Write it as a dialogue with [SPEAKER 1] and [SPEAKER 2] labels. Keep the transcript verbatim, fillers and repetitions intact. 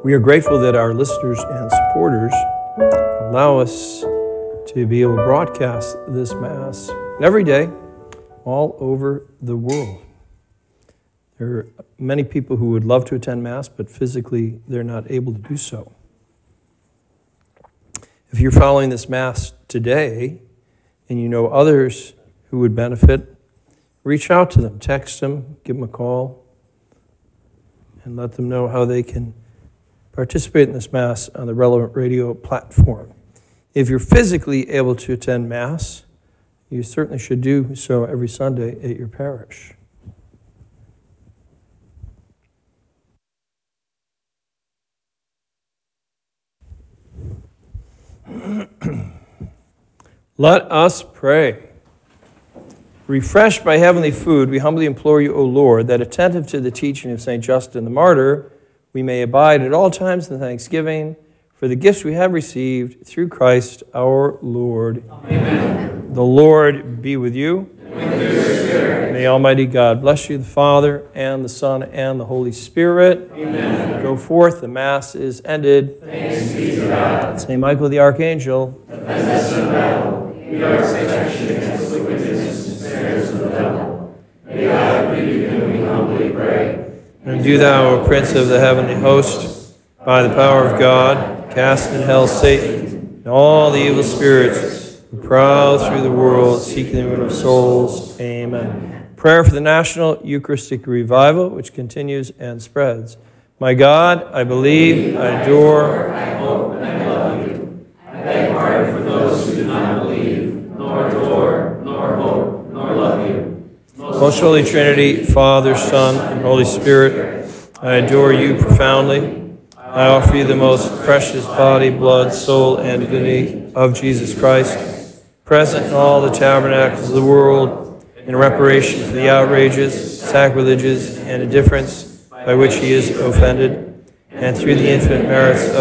[SPEAKER 1] We are grateful that our listeners and supporters allow us to be able to broadcast this Mass every day all over the world. There are many people who would love to attend Mass, but physically they're not able to do so. If you're following this Mass today and you know others who would benefit, reach out to them, text them, give them a call, and let them know how they can participate in this Mass on the relevant radio platform. If you're physically able to attend Mass, you certainly should do so every Sunday at your parish. Let us pray. Refreshed by heavenly food, we humbly implore you, O Lord, that attentive to the teaching of Saint Justin the Martyr, we may abide at all times in thanksgiving for the gifts we have received through Christ our Lord. Amen. The Lord be with you. And with your spirit. May Almighty God bless you, the Father, and the Son, and the Holy Spirit. Amen. Go forth, the Mass is ended. Thanks be to God. Saint Michael the Archangel, defend us in battle. Be our protection against the wickedness and snares of the devil. May God be with you, we humbly pray. And do thou, O Prince of the heavenly host, by the power of God, cast in hell Satan and all the evil spirits who prowl through the world seeking the ruin of souls. Amen. Prayer for the National Eucharistic Revival, which continues and spreads. My God, I believe, I adore, I hope, and I love you. I beg pardon for those who do not believe, nor adore, nor hope, nor love you. Most Holy Trinity, Father, Son, and Holy Spirit, I adore you profoundly. I offer you the most precious body, blood, soul, and divinity of Jesus Christ, present in all the tabernacles of the world, in reparation for the outrages, sacrileges, and indifference by which he is offended, and through the infinite merits of